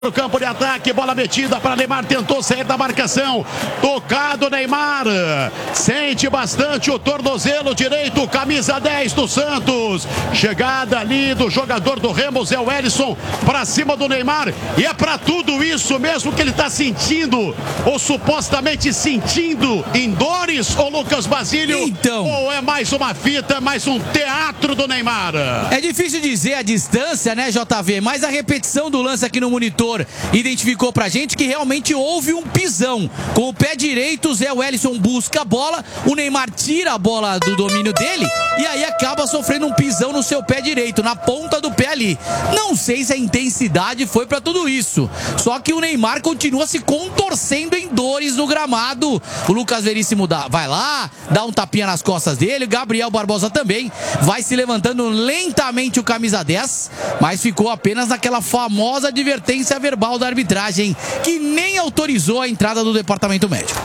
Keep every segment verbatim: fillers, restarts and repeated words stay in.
No campo de ataque, bola metida para Neymar, tentou sair da marcação, tocado Neymar, sente bastante o tornozelo direito, camisa dez do Santos, chegada ali do jogador do Remo, Zé Wellison, para cima do Neymar, e é para tudo isso mesmo que ele está sentindo, ou supostamente sentindo, em dores, ou Lucas Basílio, então, ou é mais uma fita, mais um teatro do Neymar? É difícil dizer a distância, né, J V, mas a repetição do lance aqui no monitor identificou pra gente que realmente houve um pisão. Com o pé direito, o Zé Wellison busca a bola, o Neymar tira a bola do domínio dele e aí acaba sofrendo um pisão no seu pé direito, na ponta do pé ali. Não sei se a intensidade foi pra tudo isso, só que o Neymar continua se contorcendo em dores no gramado. O Lucas Veríssimo dá, vai lá, dá um tapinha nas costas dele, o Gabriel Barbosa também vai se levantando lentamente o camisa dez, mas ficou apenas naquela famosa advertência verbal da arbitragem, que nem autorizou a entrada do departamento médico.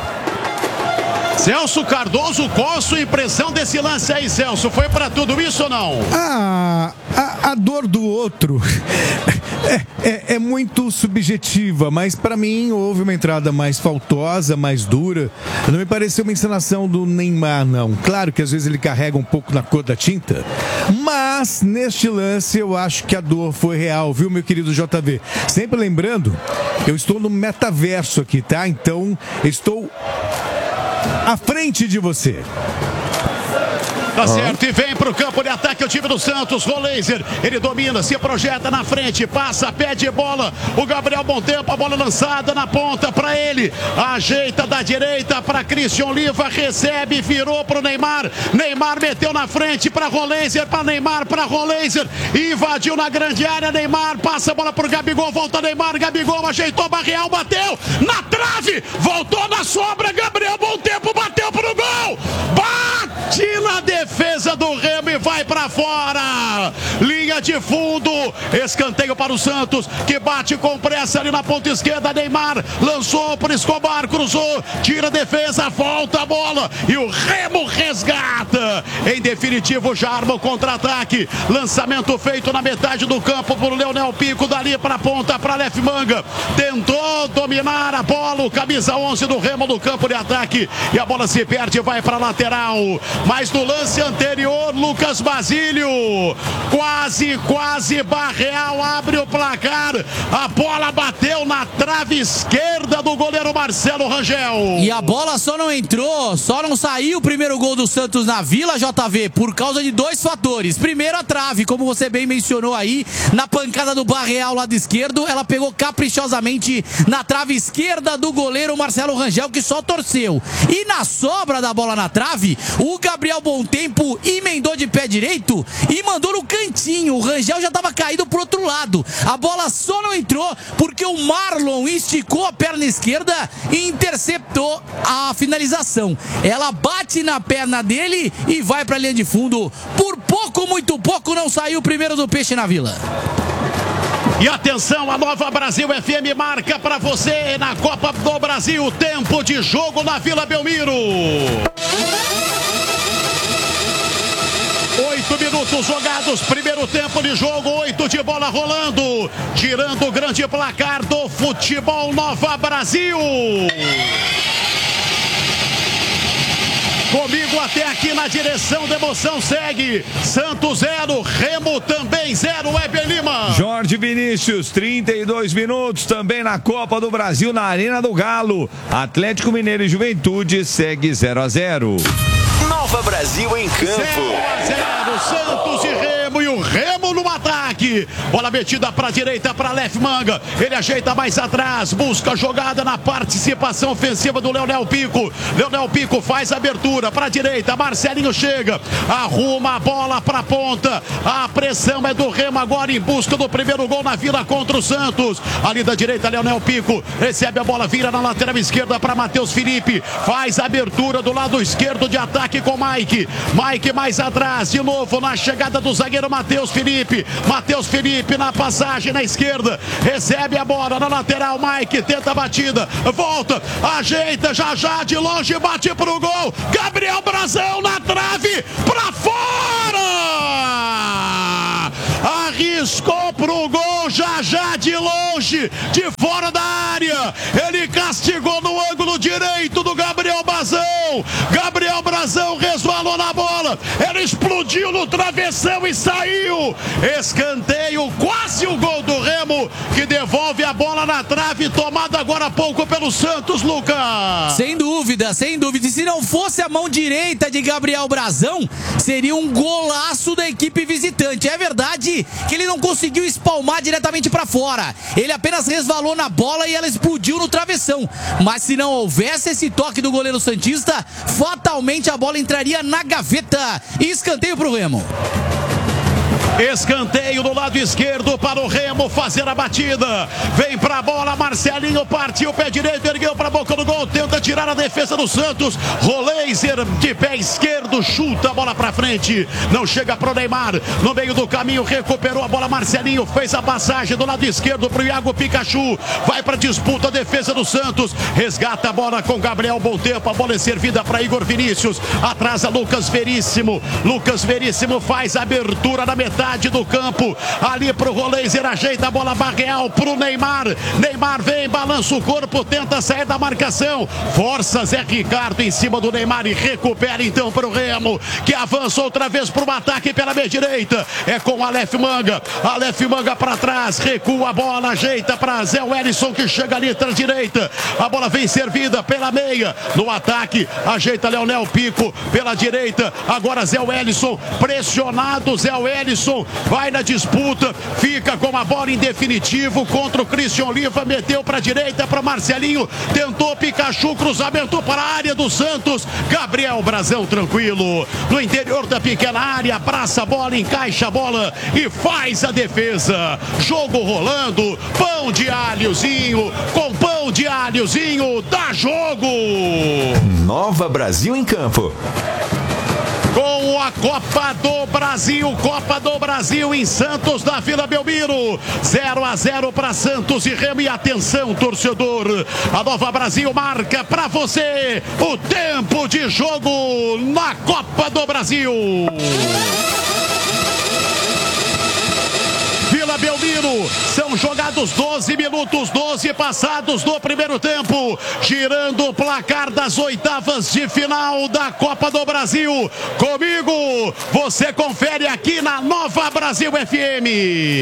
Celso Cardoso, qual a sua impressão desse lance aí, Celso? Foi pra tudo isso ou não? Ah, a, a dor do outro é, é, é muito subjetiva, mas pra mim houve uma entrada mais faltosa, mais dura. Não me pareceu uma encenação do Neymar, não. Claro que às vezes ele carrega um pouco na cor da tinta, mas neste lance eu acho que a dor foi real, viu, meu querido J V? Sempre lembrando, eu estou no metaverso aqui, tá? Então, estou à frente de você. Tá certo, e vem pro campo de ataque o time do Santos, Roleiser, ele domina, se projeta na frente, passa, pede bola, o Gabriel Montempo, a bola lançada na ponta pra ele, ajeita da direita pra Christian Oliva, recebe, virou pro Neymar, Neymar meteu na frente pra Roleiser, pra Neymar, pra Roleiser, invadiu na grande área, Neymar, passa a bola pro Gabigol, volta Neymar, Gabigol, ajeitou, Barreal, bateu, na trave, voltou na sobra, Gabriel Montempo, bateu pro gol, bate na defesa. Defesa do Remo e vai pra fora. Linha de fundo. Escanteio para o Santos, que bate com pressa ali na ponta esquerda. Neymar lançou para Escobar, cruzou, tira a defesa, volta a bola e o Remo resgata. Em definitivo, já arma o contra-ataque. Lançamento feito na metade do campo por Leonel Pico, dali para a ponta, para Lef Manga. Tentou dominar a bola, o camisa onze do Remo no campo de ataque. E a bola se perde e vai para a lateral. Mas no lance anterior, Lucas Basílio, quase, quase, Barreal abre o placar, a bola bateu na trave esquerda do goleiro Marcelo Rangel. E a bola só não entrou, só não saiu o primeiro gol do Santos na Vila, J V, por causa de dois fatores. Primeiro, a trave, como você bem mencionou aí, na pancada do Barreal lado esquerdo, ela pegou caprichosamente na trave esquerda do goleiro Marcelo Rangel, que só torceu. E na sobra da bola na trave, o Gabriel Montempo emendou de pé direito e mandou no cantinho. O Rangel já estava caído pro outro lado. A bola só não entrou porque o Marlon esticou a perna esquerda e interceptou a finalização. Ela bate na perna dele e vai para a linha de fundo. Por pouco, muito pouco, não saiu o primeiro do Peixe na Vila. E atenção, a Nova Brasil F M marca para você na Copa do Brasil. Tempo de jogo na Vila Belmiro. Oito minutos jogados, primeiro tempo de jogo, oito de bola rolando, tirando o grande placar do futebol Nova Brasil. Comigo até aqui na direção da emoção segue Santos zero, Remo também zero, Weber Lima. Jorge Vinícius, trinta e dois minutos, também na Copa do Brasil, na Arena do Galo. Atlético Mineiro e Juventude segue zero a zero. Nova Brasil em campo. zero a zero, Santos e Remo, e o Remo no ataque. Bola metida para a direita para Lef Manga. Ele ajeita mais atrás, busca a jogada na participação ofensiva do Leonel Pico. Leonel Pico faz a abertura para a direita. Marcelinho chega, arruma a bola para a ponta. A pressão é do Remo agora em busca do primeiro gol na Vila contra o Santos. Ali da direita, Leonel Pico recebe a bola, vira na lateral esquerda para Matheus Felipe. Faz a abertura do lado esquerdo de ataque com Mike. Mike mais atrás, de novo na chegada do zagueiro Matheus Felipe. Matheus Felipe na passagem na esquerda, recebe a bola na lateral, Mike tenta a batida, volta, ajeita, já já de longe, bate pro gol, Gabriel Brazão na trave, pra fora! Arriscou pro gol, já já de longe, frente, de fora da área. Ele castigou no ângulo direito do Gabriel Brazão. Gabriel Brazão resvalou na bola. Ele explodiu no travessão e saiu. Escanteio, quase o gol do Remo, que devolve a bola na trave, tomada agora há pouco pelo Santos, Lucas. Sem dúvida, sem dúvida. E se não fosse a mão direita de Gabriel Brazão, seria um golaço da equipe visitante. É verdade que ele não conseguiu espalmar diretamente para fora. Ele apenas resvalou na bola e ela explodiu no travessão. Mas se não houvesse esse toque do goleiro santista, fatalmente a bola entraria na gaveta. E escanteio pro Remo. Escanteio do lado esquerdo para o Remo fazer a batida. Vem pra bola, Marcelinho partiu, pé direito, ergueu pra boca do gol, tenta tirar a defesa do Santos. Roleiser de pé esquerdo, chuta a bola pra frente. Não chega pro Neymar. No meio do caminho, recuperou a bola. Marcelinho fez a passagem do lado esquerdo pro Iago Pikachu. Vai pra disputa a defesa do Santos. Resgata a bola com Gabriel Bom Tempo. A bola é servida para Igor Vinícius. Atrasa Lucas Veríssimo. Lucas Veríssimo faz a abertura na metade do campo, ali pro Roleiser, ajeita a bola Barreal pro Neymar. Neymar vem, balança o corpo, tenta sair da marcação, força Zé Ricardo em cima do Neymar e recupera então pro Remo, que avança outra vez pro ataque pela meia direita. É com Aleph Manga, Aleph Manga para trás, recua a bola, ajeita para Zé Wellison, que chega ali para direita. A bola vem servida pela meia, no ataque, ajeita Leonel Pico pela direita. Agora Zé Wellison, pressionado Zé Wellison, vai na disputa, fica com a bola em definitivo contra o Christian Oliva, meteu para a direita para Marcelinho, tentou Pikachu, cruzamento para a área do Santos. Gabriel Brazão tranquilo, no interior da pequena área, abraça a bola, encaixa a bola e faz a defesa. Jogo rolando, pão de alhozinho, com pão de alhozinho, dá jogo. Nova Brasil em campo. Com a Copa do Brasil, Copa do Brasil em Santos, na Vila Belmiro, zero a zero para Santos e Remo. E atenção, torcedor, a Nova Brasil marca para você o tempo de jogo na Copa do Brasil. Vila Belmiro, são jogados doze minutos, doze passados do primeiro tempo, girando o placar das oitavas de final da Copa do Brasil. Comigo, você confere aqui na Nova Brasil F M.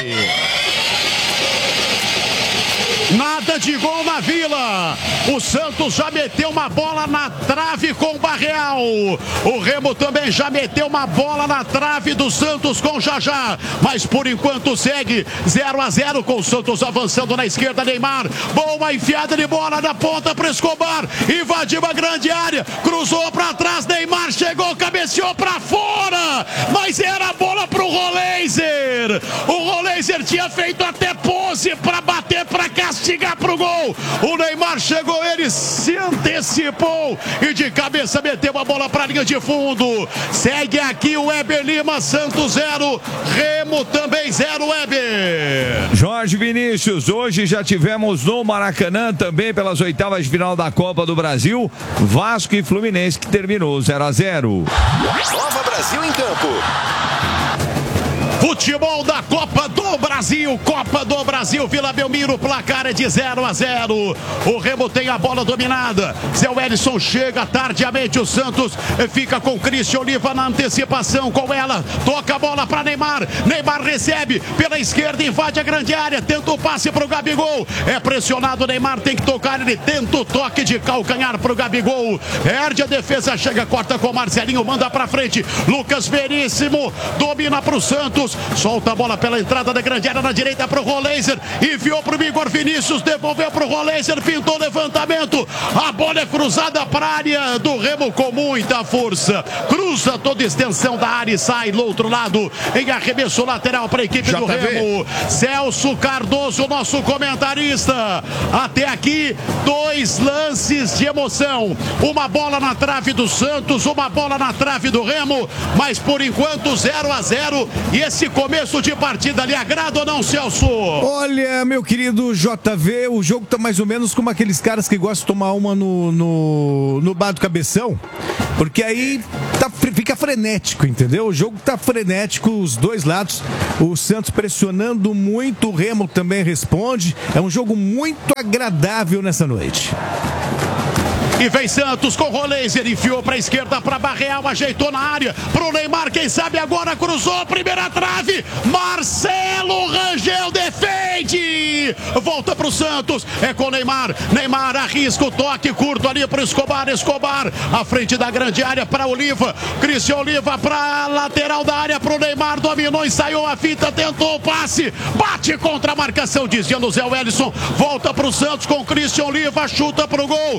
Nada de gol na Vila. O Santos já meteu uma bola na trave com o Barreal. O Remo também já meteu uma bola na trave do Santos com o Jajá. Mas por enquanto segue zero a zero com o Santos avançando na esquerda. Neymar, boa enfiada de bola na ponta para Escobar. Invadiu a grande área, cruzou para trás. Neymar chegou, cabeceou para fora. Mas era a bola pro Roleiser. O Roleiser tinha feito até pose para bater, para castigar pro gol. O Neymar chegou, ele se antecipou e de cabeça meteu a bola para a linha de fundo. Segue aqui o Weber Lima, Santos zero, Remo também zero, Weber. Jorge Vinícius, hoje já tivemos no Maracanã também pelas oitavas de final da Copa do Brasil, Vasco e Fluminense, que terminou zero a zero. Nova Brasil em campo. Futebol da Copa do Brasil, Copa do Brasil, Vila Belmiro, placar é de zero a zero. O Remo tem a bola dominada. Zé Wellison chega tardiamente, o Santos fica com Christian Oliva na antecipação com ela. Toca a bola para Neymar. Neymar recebe pela esquerda, invade a grande área, tenta o passe para o Gabigol. É pressionado, Neymar tem que tocar, ele tenta o toque de calcanhar para o Gabigol. Perde a defesa, chega, corta com o Marcelinho, manda para frente. Lucas Veríssimo domina para o Santos. Solta a bola pela entrada da grande área na direita para o Roleiser. Enviou para o Igor Vinícius, devolveu para o Roleiser, pintou levantamento. A bola é cruzada para a área do Remo com muita força. Cruza toda a extensão da área e sai do outro lado em arremesso lateral para a equipe do Remo. Celso Cardoso, nosso comentarista. Até aqui, dois lances de emoção. Uma bola na trave do Santos, uma bola na trave do Remo. Mas por enquanto zero a zero. E esse começo de partida lhe agrada ou não, Celso? Olha, meu querido J V, o jogo tá mais ou menos como aqueles caras que gostam de tomar uma no, no, no bar do Cabeção, porque aí tá fica frenético, entendeu? O jogo tá frenético, os dois lados, o Santos pressionando muito, o Remo também responde. É um jogo muito agradável nessa noite. E vem Santos com o Roleiser, enfiou pra esquerda pra Barreal, ajeitou na área, pro Neymar, quem sabe agora cruzou, primeira trave, Marcelo Rangel defende, volta pro Santos, é com o Neymar, Neymar arrisca o toque curto ali pro Escobar, Escobar, à frente da grande área pra Oliva, Cristian Oliva pra lateral da área pro Neymar, dominou, ensaiou a fita, tentou o passe, bate contra a marcação, desviando o Zé Wellison, volta pro Santos com Cristian Oliva, chuta pro gol,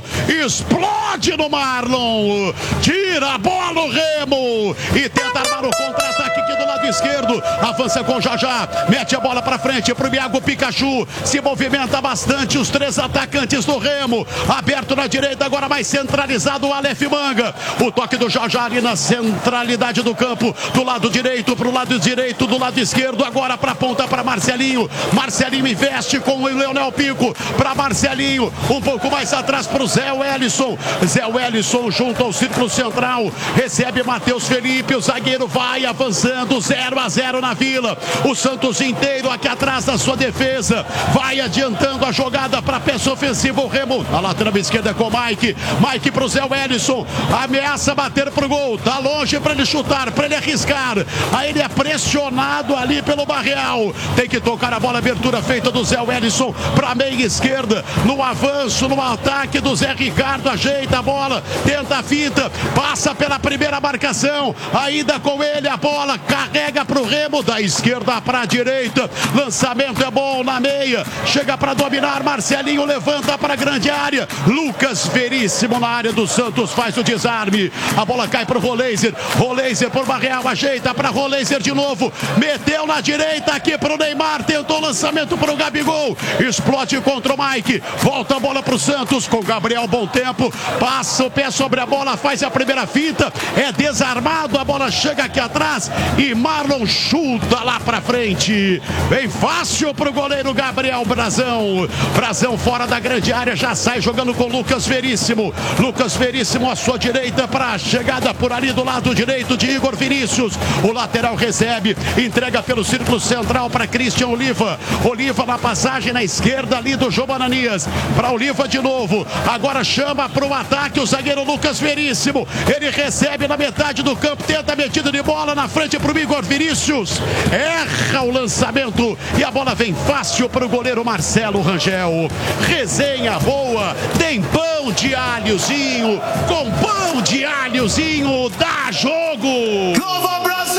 explode no Marlon, tira a bola o Remo e tenta armar o contra-ataque aqui do lado esquerdo, avança com Jajá, mete a bola pra frente pro Iago Pikachu, se movimenta bastante os três atacantes do Remo, aberto na direita, agora mais centralizado o Aleph Manga, o toque do Jajá ali na centralidade do campo, do lado direito pro lado direito, do lado esquerdo, agora pra ponta pra Marcelinho, Marcelinho investe com o Leonel Pico, pra Marcelinho, um pouco mais atrás pro Zé Wellison, Zé Wellison junto ao círculo central, recebe Matheus Felipe, o zagueiro vai avançando, zero a zero na Vila, o Santos inteiro aqui atrás da sua defesa, vai adiantando a jogada para peça ofensiva, o Remo, a lateral esquerda com o Mike, Mike pro Zé Wellison, ameaça bater pro gol, tá longe para ele chutar, para ele arriscar, aí ele é pressionado ali pelo Barreal, tem que tocar a bola, abertura feita do Zé Wellison para meia esquerda, no avanço, no ataque do Zé Ricardo, ajeita a bola, tenta a fita, passa pela primeira marcação, ainda com ele a bola, carrega para o Remo, da esquerda para a direita, lançamento é bom na meia, chega para dominar, Marcelinho levanta para a grande área, Lucas Veríssimo na área do Santos, faz o desarme, a bola cai para o Roleiser, Roleiser por Barreal, ajeita para Roleiser de novo, meteu na direita aqui para o Neymar, tentou lançamento para o Gabigol, explode contra o Mike, volta a bola para o Santos, com Gabriel Bom Tempo, passa o pé sobre a bola, faz a primeira fita, é desarmado, a bola chega aqui atrás e Marlon chuta lá pra frente, bem fácil pro goleiro Gabriel Brazão, Brazão fora da grande área, já sai jogando com Lucas Veríssimo, Lucas Veríssimo à sua direita pra chegada por ali do lado direito de Igor Vinícius, o lateral recebe, entrega pelo círculo central para Cristian Oliva, Oliva na passagem na esquerda ali do João Ananias, pra Oliva de novo, agora chama para o ataque o zagueiro Lucas Veríssimo, ele recebe na metade do campo, tenta a metida de bola na frente para o Igor Vinícius, erra o lançamento e a bola vem fácil para o goleiro Marcelo Rangel, resenha boa, tem pão de alhozinho, com pão de alhozinho, dá jogo! Nova Brasil!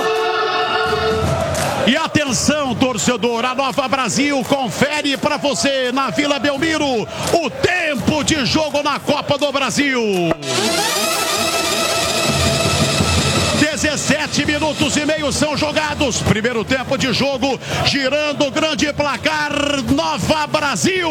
E atenção, torcedor, a Nova Brasil confere para você na Vila Belmiro o tempo de jogo na Copa do Brasil. dezessete minutos e meio são jogados. Primeiro tempo de jogo, girando o grande placar, Nova Brasil.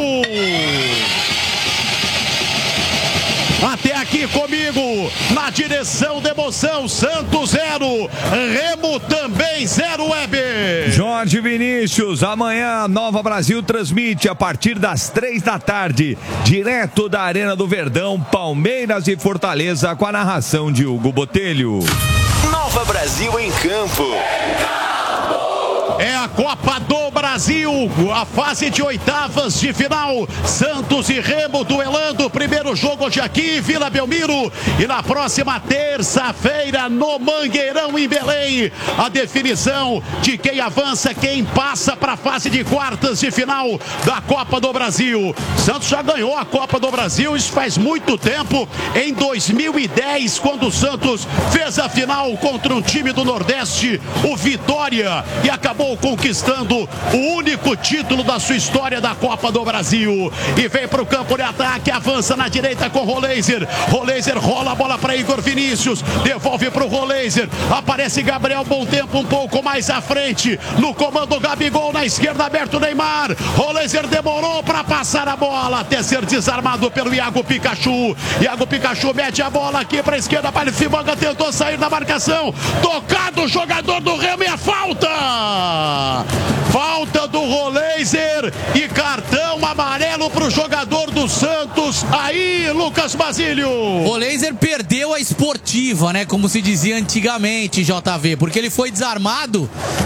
Até aqui comigo, na direção da emoção, Santos zero, Remo também zero, Weber. Jorge Vinícius, amanhã Nova Brasil transmite a partir das três da tarde, direto da Arena do Verdão, Palmeiras e Fortaleza, com a narração de Hugo Botelho. Nova Brasil em campo. É a Copa do Brasil, a fase de oitavas de final, Santos e Remo duelando, primeiro jogo hoje aqui, Vila Belmiro, e na próxima terça-feira no Mangueirão em Belém, a definição de quem avança, quem passa para a fase de quartas de final da Copa do Brasil. Santos já ganhou a Copa do Brasil, isso faz muito tempo, em dois mil e dez, quando o Santos fez a final contra um time do Nordeste, o Vitória, e acabou conquistando o único título da sua história da Copa do Brasil. E vem para o campo de ataque, avança na direita com Roleiser. Roleiser rola a bola para Igor Vinícius, devolve para o Roleiser. Aparece Gabriel Bom Tempo um pouco mais à frente. No comando Gabigol, na esquerda aberto Neymar. Roleiser demorou para passar a bola até ser desarmado pelo Iago Pikachu. Iago Pikachu mete a bola aqui para a esquerda. Para Fibanga, tentou sair da marcação. Tocado o jogador do Remo e a falta. falta do Roleiser e cartão amarelo para o jogador do Santos. Aí, Lucas Basílio. O Roleiser perdeu a esportiva, né? Como se dizia antigamente, J V, porque ele foi desarmado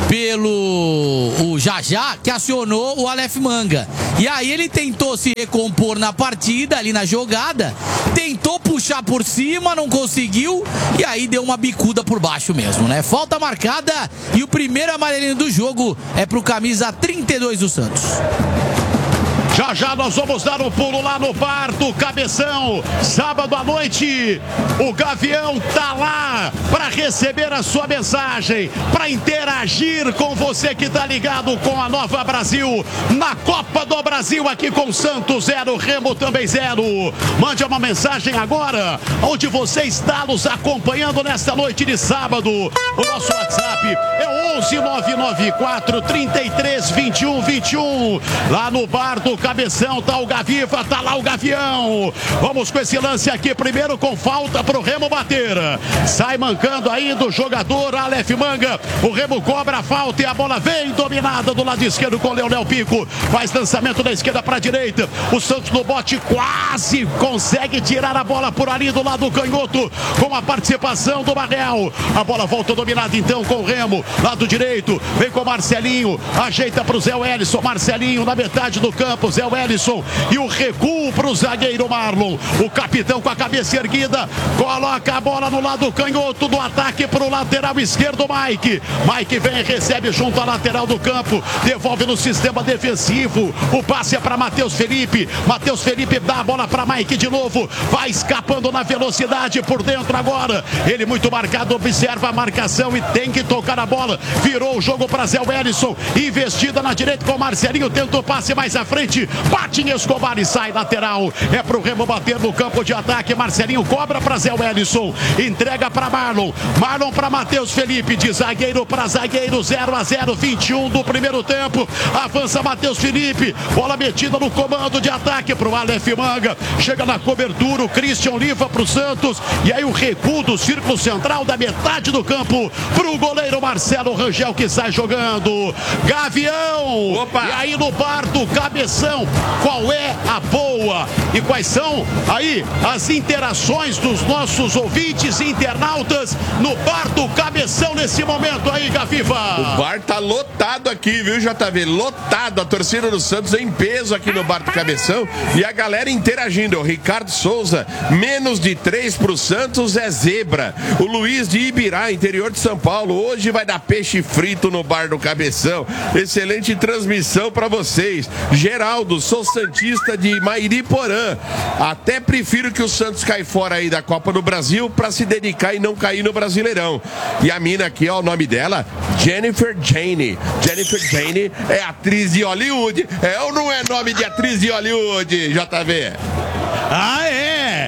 pelo o Jajá, que acionou o Aleph Manga. E aí ele tentou se recompor na partida, ali na jogada, tentou puxar por cima, não conseguiu, e aí deu uma bicuda por baixo mesmo, né? Falta marcada e o primeiro amarelinho do jogo é pro camisa trinta e dois do Santos. Já já nós vamos dar um pulo lá no bar do Cabeção. Sábado à noite, o Gavião tá lá para receber a sua mensagem, para interagir com você que tá ligado com a Nova Brasil na Copa do Brasil, aqui com Santos zero, Remo também zero. Mande uma mensagem agora, onde você está nos acompanhando nesta noite de sábado. O nosso WhatsApp é onze nove nove quatro, trinta e três, vinte e um, vinte e um. Lá no bar do Cabeção, tá o Gaviva, tá lá o Gavião. Vamos com esse lance aqui, primeiro com falta pro Remo bater. Sai mancando ainda o jogador Aleph Manga. O Remo cobra a falta e a bola vem dominada do lado esquerdo com o Leonel Pico. Faz lançamento da esquerda pra direita. O Santos no bote quase consegue tirar a bola por ali do lado canhoto, com a participação do Barreal. A bola volta dominada então com o Remo, lado direito, vem com o Marcelinho, ajeita pro Zé Wellison. Marcelinho na metade do campo, Zé Wellison, e o recuo para o zagueiro Marlon. O capitão com a cabeça erguida coloca a bola no lado canhoto do ataque para o lateral esquerdo, Mike. Mike vem e recebe junto à lateral do campo, devolve no sistema defensivo. O passe é para Matheus Felipe. Matheus Felipe dá a bola para Mike de novo, vai escapando na velocidade por dentro agora. Ele muito marcado, observa a marcação e tem que tocar a bola. Virou o jogo para Zé Wellison, investida na direita com o Marcelinho, tenta o passe mais à frente, bate em Escobar e sai lateral. É pro Remo bater no campo de ataque. Marcelinho cobra para Zé Wellison, entrega para Marlon. Marlon para Matheus Felipe, de zagueiro para zagueiro, zero a zero, vinte e um do primeiro tempo. Avança Matheus Felipe, bola metida no comando de ataque pro Aleph Manga. Chega na cobertura o Christian Liva pro Santos. E aí o recuo do círculo central da metade do campo pro goleiro Marcelo Rangel, que sai jogando. Gavião. Opa. E aí no bar do Cabeção, qual é a boa e quais são aí as interações dos nossos ouvintes e internautas no bar do Cabeção nesse momento aí, Gaviva? O bar tá lotado aqui, viu, J V? Lotado, a torcida do Santos em peso aqui no bar do Cabeção e a galera interagindo. O Ricardo Souza, menos de três pro Santos é zebra. O Luiz de Ibirá, interior de São Paulo, hoje vai dar peixe frito no bar do Cabeção. Excelente transmissão para vocês. Geraldo, sou santista de Mairiporã. Até prefiro que o Santos caia fora aí da Copa do Brasil para se dedicar e não cair no Brasileirão. E a mina aqui, ó, o nome dela, Jennifer Jane. Jennifer Jane é atriz de Hollywood. É ou não é nome de atriz de Hollywood, J V? Ah, é!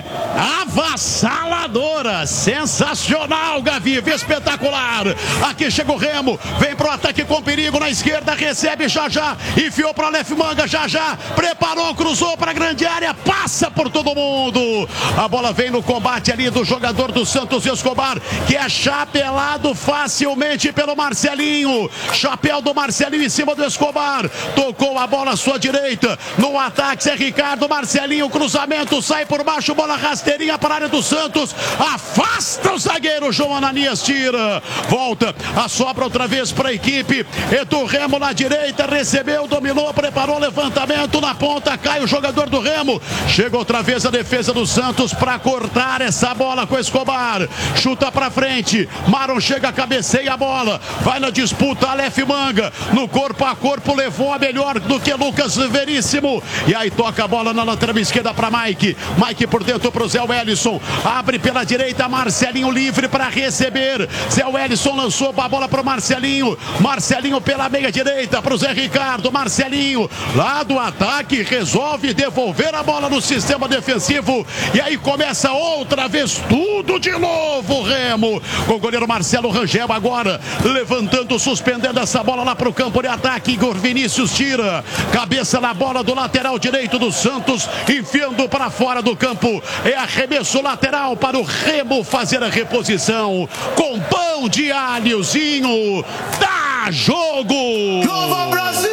Avassaladora! Sensacional, Gaviva! Espetacular! Aqui chega o Remo, vem pro ataque com perigo na esquerda, recebe já já, enfiou pro Aleph Manga, já já, preparou, cruzou pra grande área, passa por todo mundo! A bola vem no combate ali do jogador do Santos, Escobar, que é chapelado facilmente pelo Marcelinho. Chapéu do Marcelinho em cima do Escobar, tocou a bola à sua direita, no ataque, Zé Ricardo, Marcelinho, cruzamento, sai por baixo, bola rasteirinha para a área do Santos, afasta o zagueiro, João Ananias tira, volta, a sobra outra vez para a equipe, Edu Remo na direita, recebeu, dominou, preparou, levantamento na ponta, cai o jogador do Remo, chega outra vez a defesa do Santos para cortar essa bola com Escobar, chuta para frente, Maron chega, cabeceia a bola, vai na disputa, Aleph Manga, no corpo a corpo, levou a melhor do que Lucas Veríssimo, e aí toca a bola na lateral esquerda para Mike, Mike por dentro para o Zé Wellison, abre pela direita, Marcelinho livre para receber, Zé Wellison lançou a bola para o Marcelinho, Marcelinho pela meia direita para o Zé Ricardo, Marcelinho lá do ataque, resolve devolver a bola no sistema defensivo, e aí começa outra vez tudo de novo, Remo, com o goleiro Marcelo Rangel agora, levantando, suspendendo essa bola lá para o campo de ataque, Igor Vinícius tira, cabeça na bola do lateral direito do Santos, enfiando para fora do campo, é arremesso lateral para o Remo fazer a reposição, com pão de alhozinho, dá a jogo! Nova Brasil!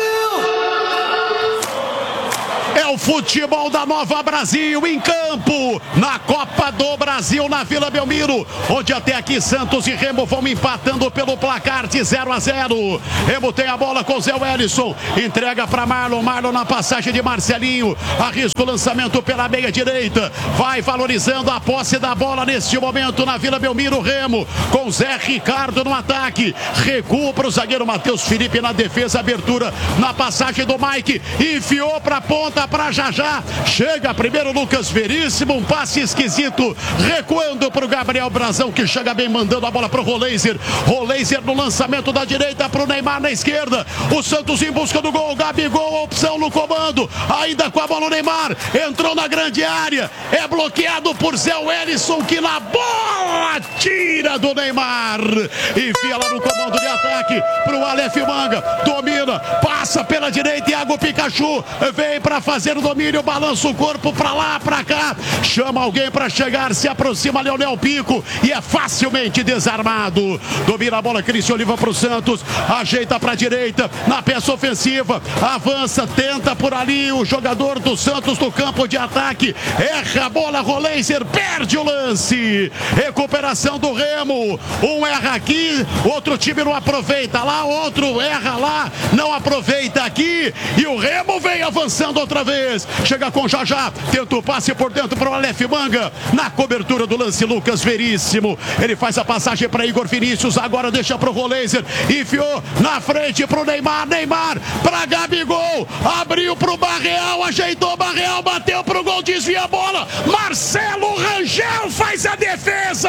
É o futebol da Nova Brasil em campo, na Copa do Brasil, na Vila Belmiro, onde até aqui Santos e Remo vão empatando pelo placar de zero a zero. Remo tem a bola com o Zé Wellison, entrega para Marlon, Marlon na passagem de Marcelinho, arrisca o lançamento pela meia direita, vai valorizando a posse da bola neste momento na Vila Belmiro. Remo com Zé Ricardo no ataque, recua para o zagueiro Matheus Felipe na defesa, abertura na passagem do Mike, enfiou para a ponta para Jajá, chega primeiro Lucas Veríssimo, um passe esquisito, recuando para o Gabriel Brazão, que chega bem mandando a bola para o Roleiser, Roleiser no lançamento da direita para o Neymar na esquerda, o Santos em busca do gol, Gabigol, opção no comando, ainda com a bola o Neymar, entrou na grande área, é bloqueado por Zé Wellison, que na bola tira do Neymar, enfia lá no comando de ataque para o Aleph Manga, domina, passa pela direita, Iago Pikachu, vem para fazer o domínio, balança o corpo pra lá, pra cá, chama alguém pra chegar, se aproxima Leonel Pico e é facilmente desarmado. Domina a bola, Cristian Oliva pro Santos, ajeita pra direita, na peça ofensiva, avança, tenta por ali o jogador do Santos no campo de ataque, erra a bola, Roleiser perde o lance, recuperação do Remo, um erra aqui, outro time não aproveita lá, outro erra lá, não aproveita aqui, e o Remo vem avançando outra vez, chega com Jajá, tenta o passe por dentro para o Aleph Manga, na cobertura do lance Lucas Veríssimo, ele faz a passagem para Igor Vinícius, agora deixa para o Roleiser, enfiou na frente para o Neymar, Neymar para Gabigol, abriu para o Barreal, ajeitou o Barreal, bateu para o gol, desvia a bola, Marcelo Rangel faz a defesa,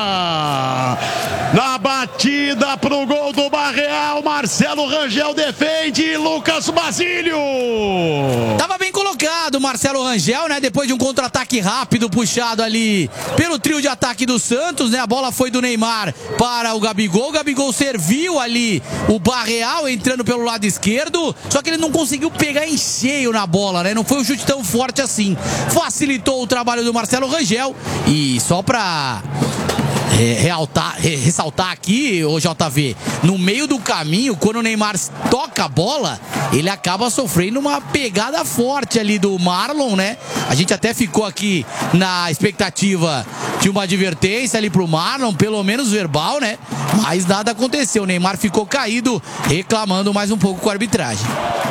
na batida para o gol do Barreal, Marcelo Rangel defende, Lucas Basílio. Tava bem colocado Marcelo Rangel, né? Depois de um contra-ataque rápido puxado ali pelo trio de ataque do Santos, né? A bola foi do Neymar para o Gabigol. O Gabigol serviu ali o Barreal entrando pelo lado esquerdo, só que ele não conseguiu pegar em cheio na bola, né? Não foi um chute tão forte assim. Facilitou o trabalho do Marcelo Rangel e só pra Realtar, ressaltar aqui, o J V, no meio do caminho, quando o Neymar toca a bola, ele acaba sofrendo uma pegada forte ali do Marlon, né? A gente até ficou aqui na expectativa de uma advertência ali pro Marlon, pelo menos verbal, né? Mas nada aconteceu, o Neymar ficou caído, reclamando mais um pouco com a arbitragem.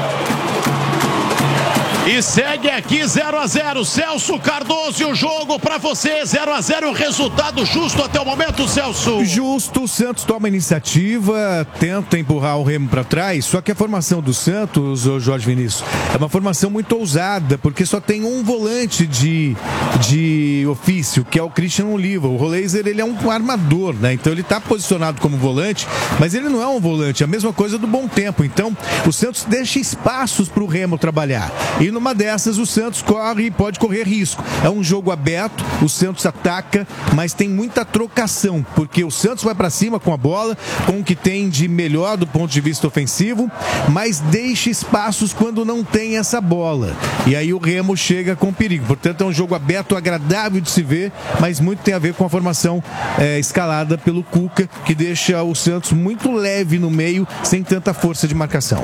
E segue aqui zero a zero, Celso Cardoso, e o jogo pra você, zero a zero, resultado justo até o momento, Celso. Justo, o Santos toma a iniciativa, tenta empurrar o Remo pra trás, só que a formação do Santos, o Jorge Vinícius, é uma formação muito ousada, porque só tem um volante de, de ofício, que é o Christian Oliva. O Roleiser, ele é um armador, né? Então ele tá posicionado como volante, mas ele não é um volante, é a mesma coisa do Bom Tempo. Então o Santos deixa espaços pro Remo trabalhar. E numa dessas o Santos corre e pode correr risco. É um jogo aberto, o Santos ataca, mas tem muita trocação, porque o Santos vai para cima com a bola, com o que tem de melhor do ponto de vista ofensivo, mas deixa espaços quando não tem essa bola. E aí o Remo chega com perigo. Portanto, é um jogo aberto, agradável de se ver, mas muito tem a ver com a formação é, escalada pelo Cuca, que deixa o Santos muito leve no meio, sem tanta força de marcação.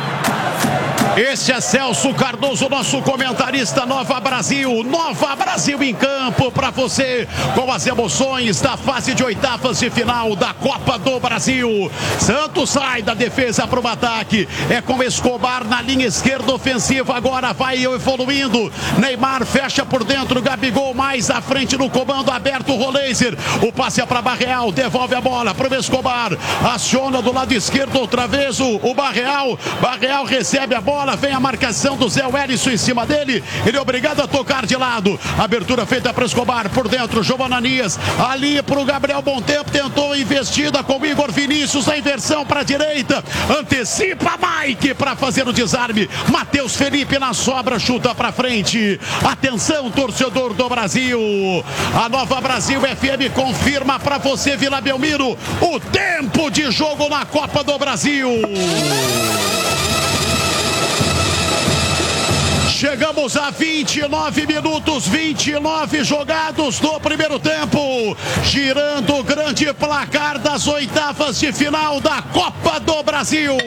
Este é Celso Cardoso, nosso comentarista. Nova Brasil, Nova Brasil em campo para você, com as emoções da fase de oitavas de final da Copa do Brasil. Santos sai da defesa para o ataque, é com Escobar na linha esquerda ofensiva, agora vai evoluindo, Neymar fecha por dentro, Gabigol mais à frente no comando aberto, o Roleiser, o passe é para Barreal, devolve a bola para o Escobar, aciona do lado esquerdo outra vez o, o Barreal, Barreal recebe a bola, vem a marcação do Zé Wellison em cima dele, ele é obrigado a tocar de lado, abertura feita para Escobar, por dentro, João Ananias, ali para o Gabriel Bom Tempo, tentou investida com o Igor Vinícius, a inversão para a direita, antecipa Mike para fazer o desarme, Matheus Felipe na sobra, chuta para frente, atenção torcedor do Brasil, a Nova Brasil F M confirma para você, Vila Belmiro, o tempo de jogo na Copa do Brasil. Chegamos a vinte e nove minutos, vinte e nove jogados no primeiro tempo. Girando o grande placar das oitavas de final da Copa do Brasil.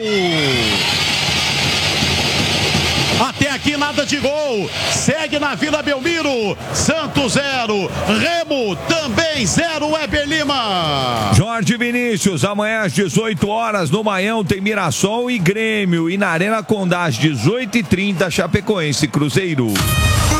Até aqui nada de gol. Segue na Vila Belmiro. Santos zero. Remo também zero. Weber Lima. Jorge Vinícius, amanhã às dezoito horas no Maião tem Mirassol e Grêmio. E na Arena Condá às dezoito e trinta Chapecoense e Cruzeiro.